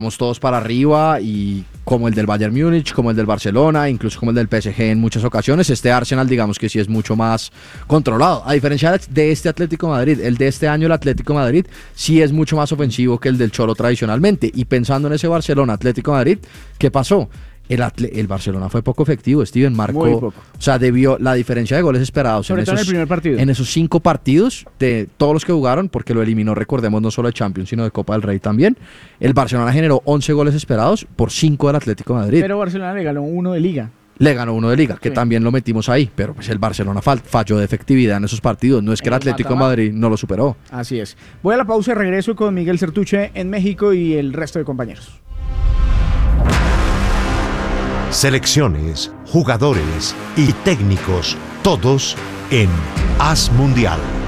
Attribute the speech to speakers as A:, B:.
A: todos para arriba, y como el del Bayern Múnich, como el del Barcelona, incluso como el del PSG en muchas ocasiones. Este Arsenal, digamos que sí es mucho más controlado, a diferencia de este Atlético de Madrid. El de este año, el Atlético de Madrid, sí es mucho más ofensivo que el del Cholo tradicionalmente. Y pensando en ese Barcelona Atlético de Madrid, ¿qué pasó? El Barcelona fue poco efectivo, Steven, marcó,
B: Muy poco.
A: o sea, debió la diferencia de goles esperados
B: Sobre todo en el primer partido.
A: en esos 5 partidos de todos los que jugaron, porque lo eliminó, recordemos, no solo de Champions, sino de Copa del Rey también. El Barcelona generó 11 goles esperados por 5 del Atlético de Madrid.
B: Pero Barcelona le ganó 1 de Liga.
A: Le ganó 1 de Liga, que
B: Sí.
A: también lo metimos ahí, pero pues el Barcelona falló de efectividad en esos partidos. No es que el Atlético de Madrid no lo superó.
B: Así es. Voy a la pausa y regreso con Miguel Certuche en México y el resto de compañeros.
C: Selecciones, jugadores y técnicos, todos en Haz Mundial.